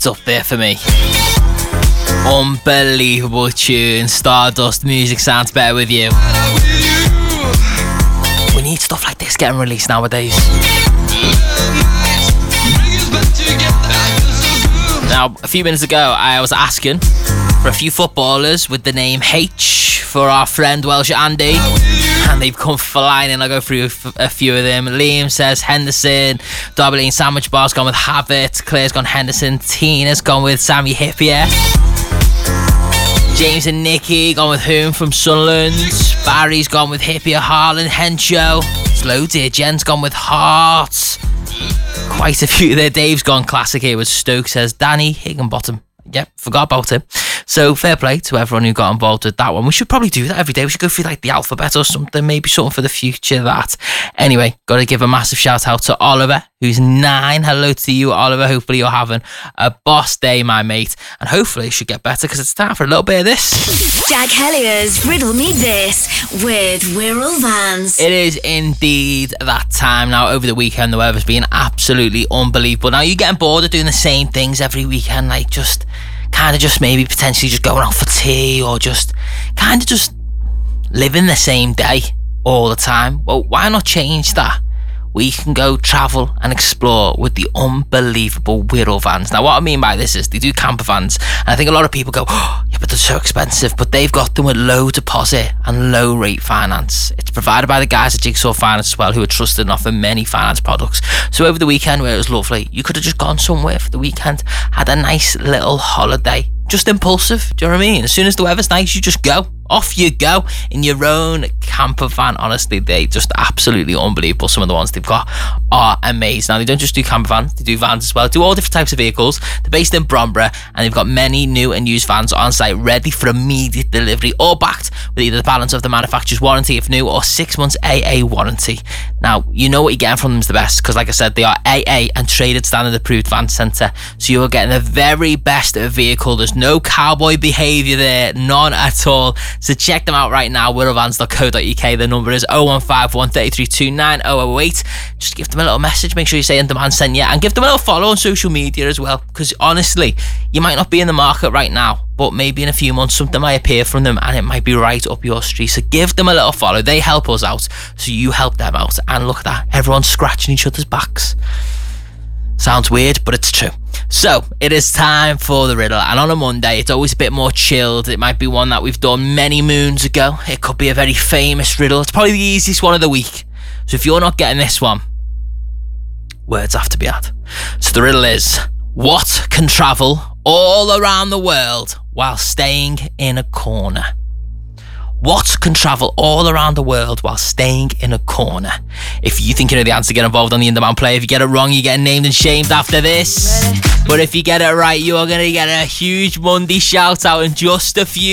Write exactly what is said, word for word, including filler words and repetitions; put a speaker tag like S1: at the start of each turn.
S1: up there for me. Unbelievable tune. Stardust. Music sounds better with you. We need stuff like this getting released nowadays. Now, a few minutes ago, I was asking for a few footballers with the name H for our friend Welsh Andy, and they've come flying in. I'll go through a few of them. Liam says Henderson. Derby Lane Sandwich Bar's gone with Havertz. Claire's gone Henderson. Tina's gone with Sammy Hippier. James and Nikki gone with whom from Sunderland. Barry's gone with Hippier, Haaland, Hencho. It's loads here. Jen's gone with Hearts. Quite a few there. Dave's gone classic here with Stoke, says Danny Higginbottom. Yep, forgot about him. So fair play to everyone who got involved with that one. We should probably do that every day. We should go through like the alphabet or something, maybe something for the future. That anyway, got to give a massive shout out to Oliver, who's nine. Hello to you, Oliver. Hopefully you're having a boss day, my mate, and hopefully it should get better because it's time for a little bit of this.
S2: Jack Hellier's Riddle Me This with Wirral Vans.
S1: It is indeed that time now. Over the weekend, the weather's been absolutely unbelievable. Now you're getting bored of doing the same things every weekend, like just kind of just maybe potentially just going out for tea or just kind of just living the same day all the time. Well, why not change that? We can go travel and explore with the unbelievable Wirral Vans. Now, what I mean by this is they do camper vans, and I think a lot of people go, oh, yeah, but they're so expensive, but they've got them with low deposit and low rate finance. It's provided by the guys at Jigsaw Finance as well, who are trusted and offer many finance products. So over the weekend, where it was lovely, you could have just gone somewhere for the weekend, had a nice little holiday. Just impulsive, do you know what I mean? As soon as the weather's nice, you just go. Off you go in your own camper van. Honestly, they just absolutely unbelievable. Some of the ones they've got are amazing. Now, they don't just do camper vans, they do vans as well. They do all different types of vehicles. They're based in Bromborough, and they've got many new and used vans on site ready for immediate delivery, all backed with either the balance of the manufacturer's warranty if new or six months A A warranty. Now, you know what you're getting from them is the best, because like I said, they are A A and traded standard approved van centre. So you're getting the very best vehicle. There's no cowboy behaviour there, none at all. So check them out right now, wirral vans dot co dot U K. The number is oh one five one, three three two nine, oh oh eight. Just give them a little message, make sure you say In Demand sent you, and give them a little follow on social media as well, because honestly, you might not be in the market right now, but maybe in a few months something might appear from them and it might be right up your street. So give them a little follow. They help us out, so you help them out. And look at that, everyone's scratching each other's backs. Sounds weird, but it's true. So, it is time for the riddle, and on a Monday, it's always a bit more chilled. It might be one that we've done many moons ago. It could be a very famous riddle. It's probably the easiest one of the week. So if you're not getting this one, words have to be had. So the riddle is, what can travel all around the world while staying in a corner? What can travel all around the world while staying in a corner? If you think you know the answer, get involved on the In Demand Play. If you get it wrong, you're getting named and shamed after this. But if you get it right, you are going to get a huge Monday shout out in just a few